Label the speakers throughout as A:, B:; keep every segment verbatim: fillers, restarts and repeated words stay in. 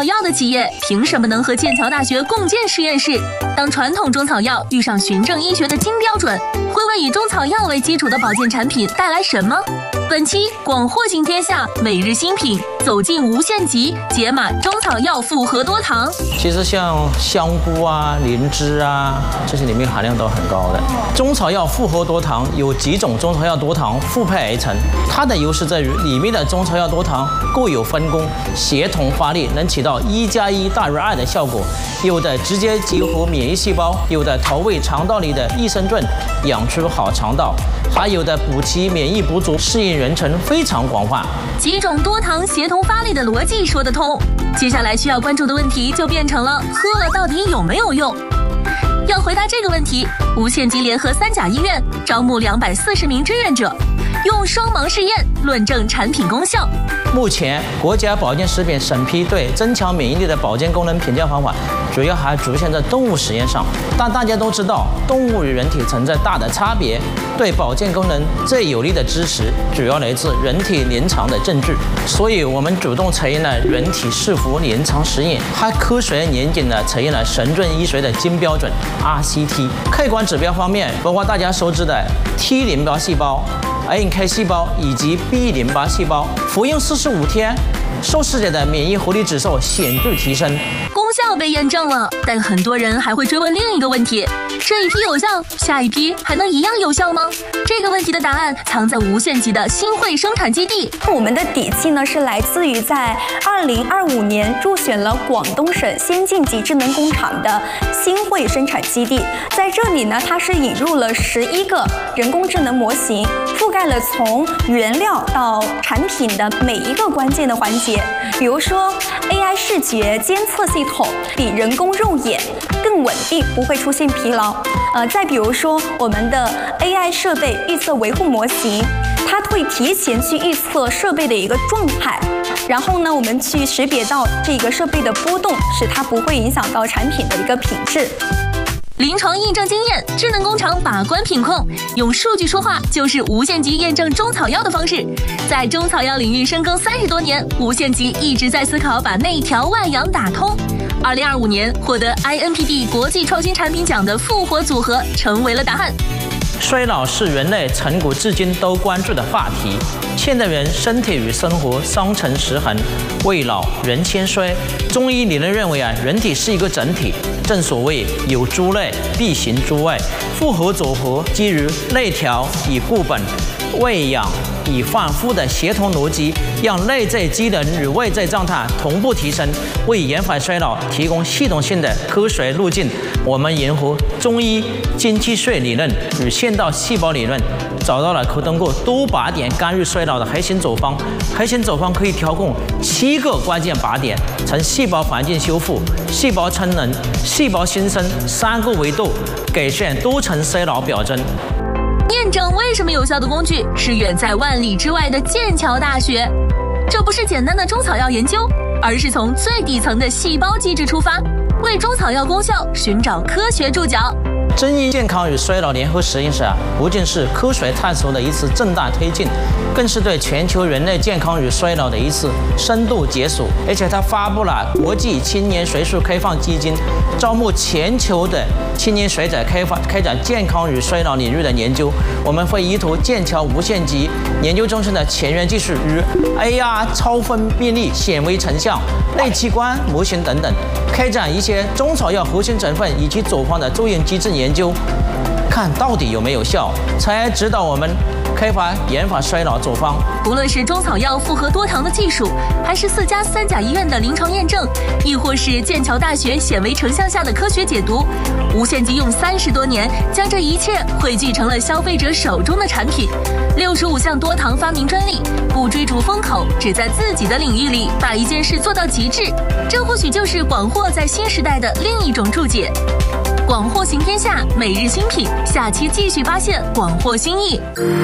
A: 草药的企业凭什么能和剑桥大学共建实验室？当传统中草药遇上循证医学的金标准，会为以中草药为基础的保健产品带来什么？本期广货行天下每日新品，走进无限极，解码中草药复合多糖。
B: 其实像香菇啊、灵芝啊，这些里面含量都很高的。中草药复合多糖有几种中草药多糖复配而成，它的优势在于里面的中草药多糖各有分工，协同发力，能起到一加一大于二的效果。有的直接激活免疫细胞，有的投喂肠道里的益生菌，养出好肠道，还有的补齐免疫不足，适应人群非常广泛。
A: 几种多糖协同发力的逻辑说得通，接下来需要关注的问题就变成了喝了到底有没有用？要回答这个问题，无限极联合三甲医院招募两百四十名志愿者，用双盲试验论证产品功效。
B: 目前国家保健食品审批对增强免疫力的保健功能评价方法主要还局限在动物实验上，但大家都知道动物与人体存在大的差别，对保健功能最有力的支持主要来自人体临床的证据，所以我们主动采用了人体试服临床实验，还科学严谨地采用了神盾医学的金标准 R C T。 客观指标方面，包括大家熟知的 T 淋巴细胞、N K 细胞以及 B 淋巴细胞，服用四十五天，受试者的免疫活力指数显著提升，
A: 功效被验证了。但很多人还会追问另一个问题：这一批有效，下一批还能一样有效吗？这个问题的答案藏在无限极的新会生产基地。
C: 我们的底气呢，是来自于在二零二五年入选了广东省先进级智能工厂的新会生产基地。在这里呢，它是引入了十一个人工智能模型，覆盖了从原料到产品的每一个关键的环节。比如说 A I 视觉监测系统比人工肉眼更稳定，不会出现疲劳。呃，再比如说我们的 A I 设备预测维护模型，它会提前去预测设备的一个状态，然后呢，我们去识别到这个设备的波动，使它不会影响到产品的一个品质。
A: 临床验证经验，智能工厂把关品控，用数据说话就是无限极验证中草药的方式。在中草药领域深耕三十多年，无限极一直在思考把内调外养打通。二零二五年获得 I N P D 国际创新产品奖的复活组合成为了答案。
B: 衰老是人类从古至今都关注的话题。现代人身体与生活相成失衡，未老人先衰。中医理论认为啊，人体是一个整体，正所谓有诸内必行诸外。复合组合基于内调以固本，外养以放肤的协同逻辑，让内在机能与外在状态同步提升，为延缓衰老提供系统性的科学路径。我们沿合中医精气血理论与现代细胞理论，找到了可通过多靶点干预衰老的核心组方。核心组方可以调控七个关键靶点，从细胞环境修复、细胞充能、细胞新生三个维度，改善多层衰老表征。
A: 验证为什么有效的工具是远在万里之外的剑桥大学。这不是简单的中草药研究，而是从最底层的细胞机制出发，为中草药功效寻找科学注脚。
B: 中医健康与衰老联合实验室啊，不仅是科学探索的一次重大推进，更是对全球人类健康与衰老的一次深度解锁。而且它发布了国际青年学术开放基金，招募全球的青年学者开发开展健康与衰老领域的研究。我们会依托剑桥无限极研究中心的前沿技术与 A R 超分辨率显微成像、类器官模型等等，开展一些中草药核心成分以及组方的作用机制研究，看到底有没有效，才指导我们开发研发衰老组方。
A: 无论是中草药复合多糖的技术，还是四家三甲医院的临床验证，亦或是剑桥大学显微成像下的科学解读，无限极用三十多年将这一切汇聚成了消费者手中的产品。六十五项多糖发明专利，不追逐风口，只在自己的领域里把一件事做到极致。这或许就是广货在新时代的另一种注解。广货行天下，每日新品，下期继续发现广货新意。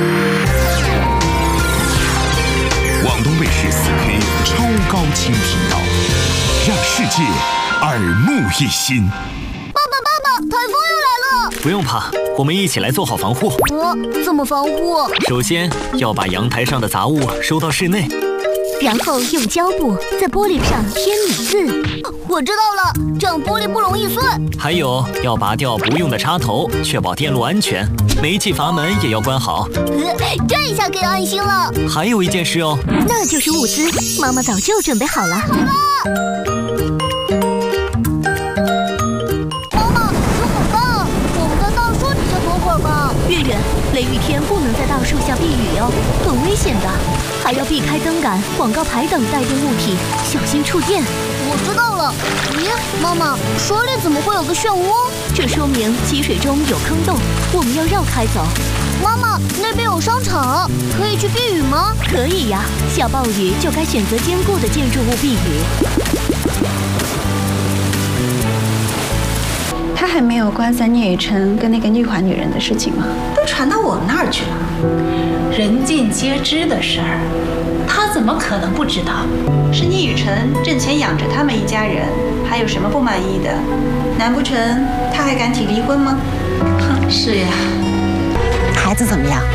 D: 广东卫视四 K 超高清频道，让世界耳目一新。
E: 爸爸，爸爸，台风又来了！
F: 不用怕，我们一起来做好防护。
E: 呃，怎么防护？
F: 首先要把阳台上的杂物收到室内，
G: 然后用胶布在玻璃上贴米字。
E: 我知道了，这样玻璃不容易碎。
F: 还有要拔掉不用的插头，确保电路安全。煤气阀门也要关好。
E: 这一下可以安心了。
F: 还有一件事哦，
G: 那就是物资，妈妈早就准备好了。
E: 妈妈，怎么办？我们在大树底下躲会儿吧。
G: 月月，雷雨天不能在大树下避雨哦，很危险的，还要避开灯杆、广告牌等带电物体，小心触电。
E: 我知道了。咦，妈妈，水里怎么会有个漩涡？
G: 这说明积水中有坑洞，我们要绕开走。
E: 妈妈，那边有商场，可以去避雨吗？
G: 可以呀，下暴雨就该选择坚固的建筑物避雨。
H: 他还没有关在聂雨辰跟那个女环女人的事情吗？
I: 都传到我们那儿去了，人尽皆知的事儿，他怎么可能不知道？是聂雨辰挣钱养着他们一家人，还有什么不满意的？难不成他还敢提离婚吗？哼，是呀。
J: 孩子怎么样？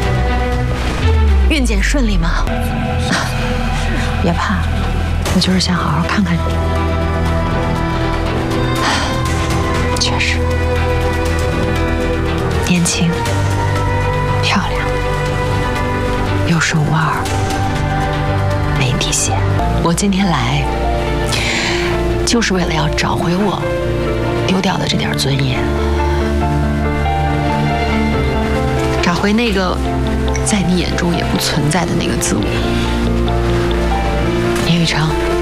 J: 孕检顺利吗？别怕，我就是想好好看看你。确实，年轻、漂亮，又是五二，没底线。我今天来，就是为了要找回我丢掉的这点尊严。找回那个在你眼中也不存在的那个自我。聂雨辰。